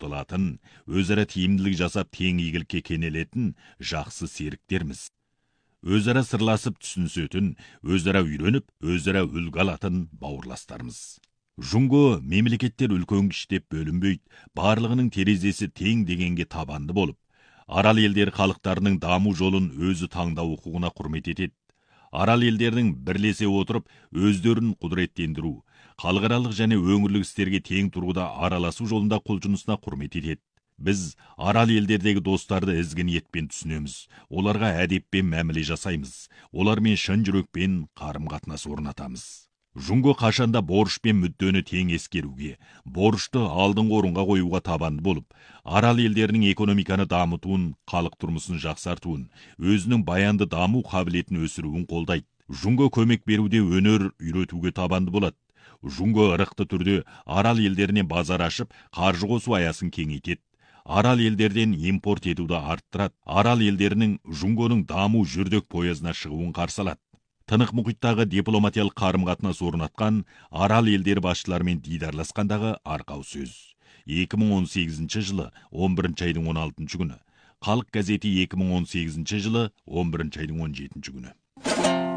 тоқталатын, өзара тиімділік жасап тең игілікке кенелетін жақсы серіктерміз. Өзара сырласып түсінісетін, өзара үйреніп, өзара үлгі алатын бауырластармыз. Жунго мемлекеттер үлкен-кіші деп бөлінбейді, барлығының терезесі тең дегенге табанды болып, арал елдер халықтарының даму жолын өзі таңдау құқығына құрмет етеді. Арал елдердің бірлесе отырып, өздерін құдыреттендіру, халықаралық және өңірлік істерге тең тұруда араласу жолында құлшынысына құрмет етеді. Біз арал елдердегі достарды ізгі ниетпен түсінеміз, оларға әдеппен мәміле жасаймыз, олармен шын жүрекпен қарым-қатынас орнатамыз. Жунго қашанда борыш пен мүддені тең ескеруге, борышты алдыңғы орынға қоюға табанды болып, арал елдерінің экономиканы дамытуын, халық тұрмысын жақсартуын, өзінің баянды даму қабілетін өсіруін қолдайды. Жунго көмек беруде өнер үйретуге табанды болады. Жунго ырықты түрде арал елдеріне базар ашып, қаржы қосу аясын кеңейтеді. Арал елдерден импорт етуді арттырады. Арал елдерінің Жунгоның даму жүрдек поязына шығуын қарсы алады. Тынық мұхиттағы дипломатиялық қарым-қатынас орнатқан арал елдері басшыларымен дидарласқандағы арқау сөз. 2018 жылы 11 айдың 16 күні. Халық газеті 2018 жылы 11 айдың 17 күні.